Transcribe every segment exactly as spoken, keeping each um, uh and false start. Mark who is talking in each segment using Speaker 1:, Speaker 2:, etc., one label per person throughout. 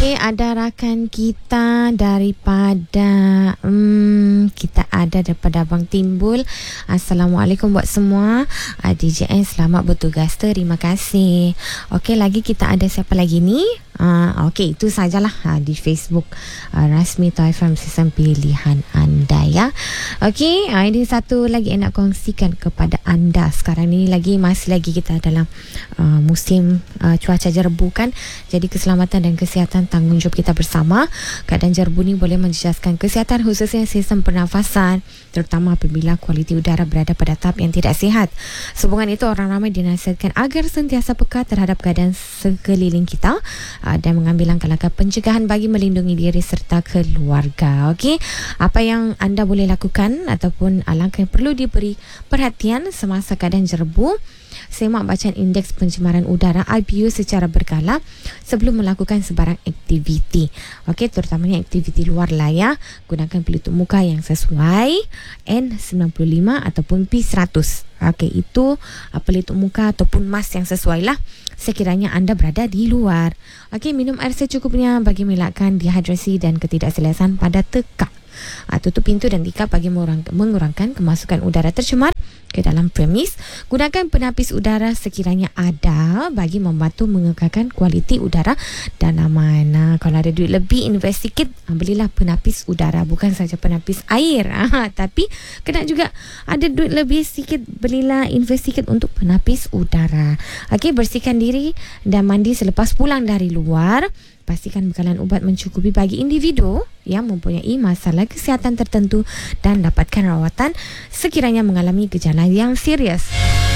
Speaker 1: Okey, ada rakan kita daripada hmm, kita ada daripada Abang Timbul. Assalamualaikum buat semua. uh, D J N selamat bertugas, terima kasih. Okey, lagi kita ada siapa lagi ni? Uh, Okey, itu sajalah uh, di Facebook uh, Rasmi Toy F M, sistem pilihan anda ya. Okey, uh, ini satu lagi yang nak kongsikan kepada anda. Sekarang ni lagi masih lagi kita dalam uh, musim uh, cuaca jerbu kan. Jadi keselamatan dan kesihatan tanggungjawab kita bersama. Keadaan jerbu ni boleh menjejaskan kesihatan khususnya sistem pernafasan, terutama apabila kualiti udara berada pada tahap yang tidak sihat. Sehubungan itu, orang ramai dinasihatkan agar sentiasa peka terhadap keadaan sekeliling kita dan mengambil langkah-langkah pencegahan bagi melindungi diri serta keluarga. Okey, apa yang anda boleh lakukan ataupun langkah yang perlu diberi perhatian semasa keadaan jerbu? Semak bacaan indeks pencemaran udara I P U secara berkala sebelum melakukan sebarang aktiviti. Okey, terutamanya aktiviti luar layar. Gunakan pelitup muka yang sesuai N sembilan puluh lima ataupun P seratus. Okey, itu uh, pelitup muka ataupun mask yang sesuai lah sekiranya anda berada di luar. Okey, minum air secukupnya bagi melakkan dehidrasi dan ketidakselesan pada tekak. Uh, tutup pintu dan tikar bagi mengurang, mengurangkan kemasukan udara tercemar ke dalam premis. Gunakan penapis udara sekiranya ada bagi membantu mengekalkan kualiti udara dalaman. Nah, kalau ada duit lebih, invest sikit, belilah penapis udara, bukan saja penapis air. Ah, tapi kena juga ada duit lebih sikit, belilah invest sikit untuk penapis udara. Okey, bersihkan diri dan mandi selepas pulang dari luar. Pastikan bekalan ubat mencukupi bagi individu yang mempunyai masalah kesihatan tertentu dan dapatkan rawatan sekiranya mengalami gejala yang serius.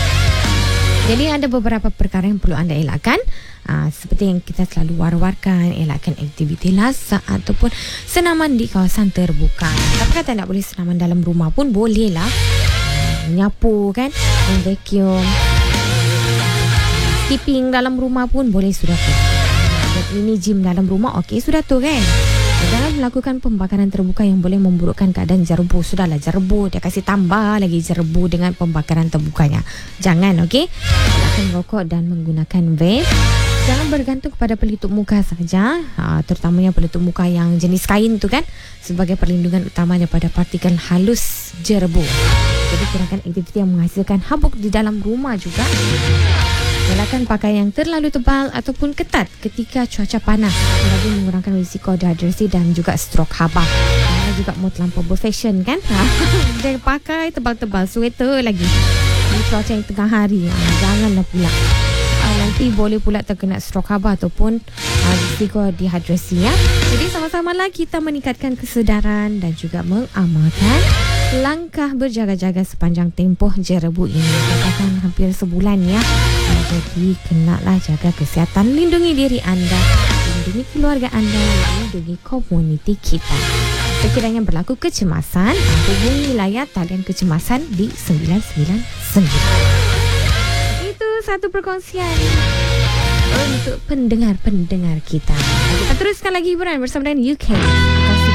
Speaker 1: Jadi ada beberapa perkara yang perlu anda elakkan. Aa, seperti yang kita selalu war-warkan, elakkan aktiviti lasak ataupun senaman di kawasan terbuka. Tapi kata tak boleh senaman dalam rumah pun boleh lah. Menyapu kan, vacuum, skipping dalam rumah pun boleh sudah tu. Ini gym dalam rumah, okey sudah tu kan. Jangan melakukan pembakaran terbuka yang boleh memburukkan keadaan jerbu. Sudahlah jerbu, dia kasih tambah lagi jerbu dengan pembakaran terbukanya. Jangan, okey. Silakan rokok dan menggunakan vape. Jangan bergantung kepada pelitup muka saja, ha, terutamanya pelitup muka yang jenis kain tu kan, sebagai perlindungan utama daripada partikel halus jerbu. Jadi kurangkan aktiviti yang menghasilkan habuk di dalam rumah juga. Elakkan pakaian yang terlalu tebal ataupun ketat ketika cuaca panas bagi mengurangkan risiko dehidrasi dan juga strok habaq. Jangan juga mau terlampau berfashion kan. Jangan pakai tebal-tebal sweater lagi di cuaca yang tengah hari. Janganlah pula. Nanti boleh pula terkena strok habaq ataupun risiko dehidrasi ya. Jadi sama-samalah kita meningkatkan kesedaran dan juga mengamalkan langkah berjaga-jaga sepanjang tempoh jerbu ini. Katakan hampir sebulan ya. Jadi kenalah jaga kesihatan, lindungi diri anda, lindungi keluarga anda, lindungi komuniti kita. Sekiranya berlaku kecemasan, hubungi layar talian kecemasan di sembilan sembilan sembilan. Itu satu perkongsian untuk pendengar-pendengar kita. Kita teruskan lagi hiburan bersama dengan U K.